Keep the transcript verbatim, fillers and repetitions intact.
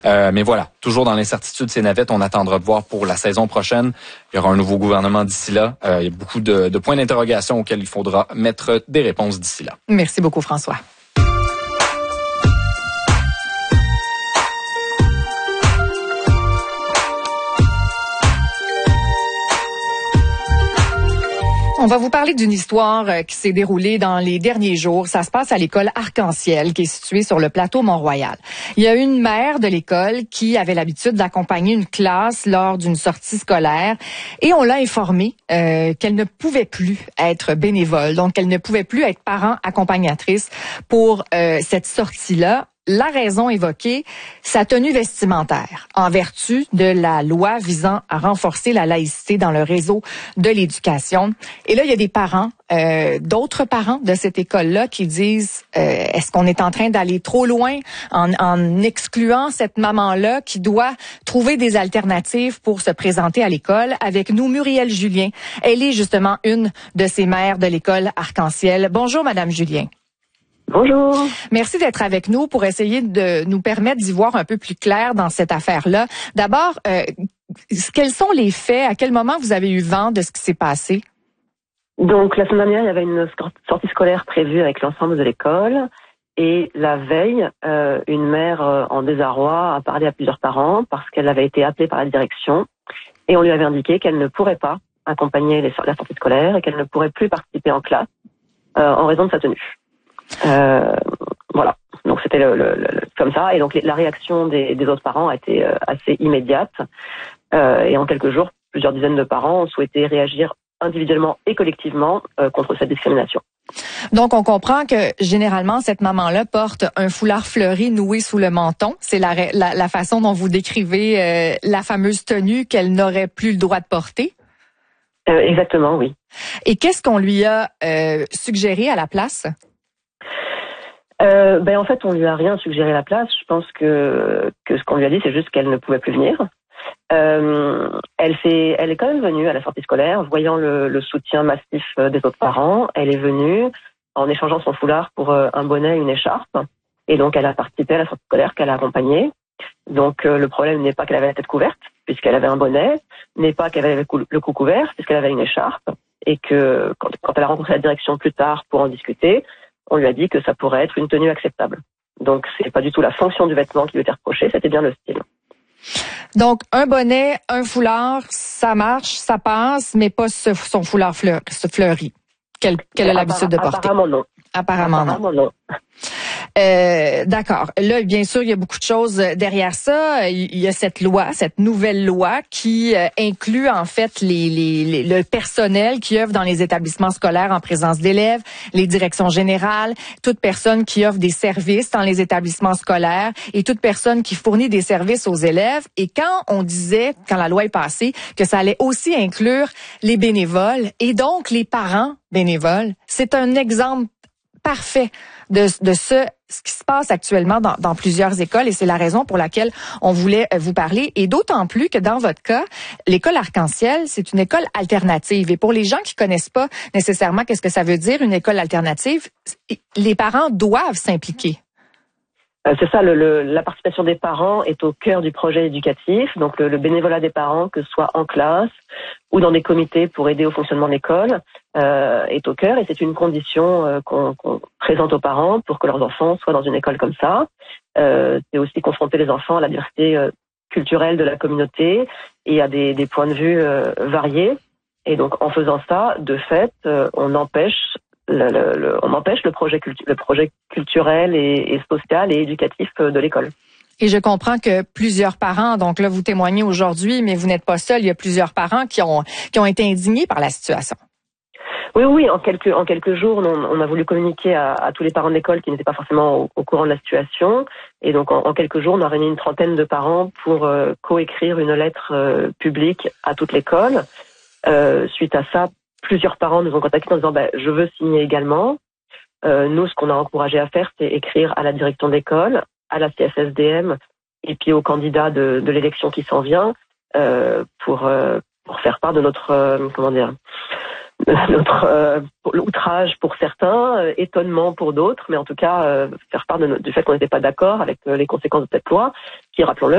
Euh, mais voilà, toujours dans l'incertitude, ces navettes, on attendra de voir pour la saison prochaine. Il y aura un nouveau gouvernement d'ici là. Euh, il y a beaucoup de, de points d'interrogation auxquels il faudra mettre des réponses d'ici là. Merci beaucoup, François. On va vous parler d'une histoire qui s'est déroulée dans les derniers jours. Ça se passe à l'école Arc-en-Ciel, qui est située sur le plateau Mont-Royal. Il y a une mère de l'école qui avait l'habitude d'accompagner une classe lors d'une sortie scolaire et on l'a informée euh, qu'elle ne pouvait plus être bénévole, donc qu'elle ne pouvait plus être parent accompagnatrice pour euh, cette sortie-là. La raison évoquée, sa tenue vestimentaire, en vertu de la loi visant à renforcer la laïcité dans le réseau de l'éducation. Et là, il y a des parents, euh, d'autres parents de cette école-là qui disent euh, est-ce qu'on est en train d'aller trop loin en, en excluant cette maman-là qui doit trouver des alternatives pour se présenter à l'école? Avec nous, Muriel Julien. Elle est justement une de ces mères de l'école Arc-en-Ciel. Bonjour, Madame Julien. Bonjour. Merci d'être avec nous pour essayer de nous permettre d'y voir un peu plus clair dans cette affaire-là. D'abord, euh, quels sont les faits? À quel moment vous avez eu vent de ce qui s'est passé? Donc, la semaine dernière, il y avait une sortie scolaire prévue avec l'ensemble de l'école. Et la veille, euh, une mère euh, en désarroi a parlé à plusieurs parents parce qu'elle avait été appelée par la direction. Et on lui avait indiqué qu'elle ne pourrait pas accompagner les, la sortie scolaire et qu'elle ne pourrait plus participer en classe euh, en raison de sa tenue. Euh, voilà, donc c'était le, le, le, comme ça, et donc la réaction des, des autres parents a été euh, assez immédiate, euh, et en quelques jours, plusieurs dizaines de parents ont souhaité réagir individuellement et collectivement euh, contre cette discrimination. Donc on comprend que généralement cette maman-là porte un foulard fleuri noué sous le menton, c'est la, la, la façon dont vous décrivez euh, la fameuse tenue qu'elle n'aurait plus le droit de porter. Euh, exactement, oui. Et qu'est-ce qu'on lui a euh, suggéré à la place? Euh, ben en fait, on lui a rien suggéré à la place. Je pense que que ce qu'on lui a dit, c'est juste qu'elle ne pouvait plus venir. Euh, elle s'est, elle est quand même venue à la sortie scolaire, voyant le, le soutien massif des autres parents. Elle est venue en échangeant son foulard pour un bonnet et une écharpe, et donc elle a participé à la sortie scolaire qu'elle a accompagnée. Donc euh, le problème n'est pas qu'elle avait la tête couverte, puisqu'elle avait un bonnet, n'est pas qu'elle avait le cou, le cou couvert, puisqu'elle avait une écharpe, et que quand, quand elle a rencontré la direction plus tard pour en discuter, on lui a dit que ça pourrait être une tenue acceptable. Donc, c'est pas du tout la fonction du vêtement qui lui était reprochée, c'était bien le style. Donc, un bonnet, un foulard, ça marche, ça passe, mais pas ce, son foulard fleur, ce fleuri qu'elle, qu'elle a l'habitude de porter. Apparemment non. Apparemment, Apparemment non. non. Euh, d'accord. Là, bien sûr, il y a beaucoup de choses derrière ça. Il y a cette loi, cette nouvelle loi qui euh, inclut en fait les, les, les, le personnel qui œuvre dans les établissements scolaires en présence d'élèves, les directions générales, toute personne qui offre des services dans les établissements scolaires et toute personne qui fournit des services aux élèves. Et quand on disait, quand la loi est passée, que ça allait aussi inclure les bénévoles et donc les parents bénévoles, c'est un exemple parfait de, de ce, ce qui se passe actuellement dans, dans plusieurs écoles et c'est la raison pour laquelle on voulait vous parler. Et d'autant plus que dans votre cas, l'école Arc-en-Ciel, c'est une école alternative. Et pour les gens qui connaissent pas nécessairement qu'est-ce que ça veut dire une école alternative, les parents doivent s'impliquer. Euh, c'est ça, le, le, la participation des parents est au cœur du projet éducatif. Donc le, le bénévolat des parents, que ce soit en classe ou dans des comités pour aider au fonctionnement de l'école, euh, est au cœur et c'est une condition euh, qu'on, qu'on présente aux parents pour que leurs enfants soient dans une école comme ça. Euh, c'est aussi confronter les enfants à la diversité euh, culturelle de la communauté et à des, des points de vue euh, variés. Et donc en faisant ça, de fait, euh, on empêche Le, le, le, on empêche le projet, cultu- le projet culturel et, et social et éducatif de l'école. Et je comprends que plusieurs parents, donc là vous témoignez aujourd'hui, mais vous n'êtes pas seul, il y a plusieurs parents qui ont qui ont été indignés par la situation. Oui, oui, en quelques en quelques jours, on, on a voulu communiquer à, à tous les parents de l'école qui n'étaient pas forcément au, au courant de la situation, et donc en, en quelques jours, on a réuni une trentaine de parents pour euh, coécrire une lettre euh, publique à toute l'école. Euh, suite à ça, plusieurs parents nous ont contactés en disant bah, « je veux signer également ». Euh, nous, ce qu'on a encouragé à faire, c'est écrire à la direction d'école, à la C S S D M et puis aux candidats de, de l'élection qui s'en vient euh, pour, euh, pour faire part de notre, euh, comment dire, notre euh, outrage pour certains, euh, étonnement pour d'autres, mais en tout cas euh, faire part de, du fait qu'on n'était pas d'accord avec euh, les conséquences de cette loi qui, rappelons-le,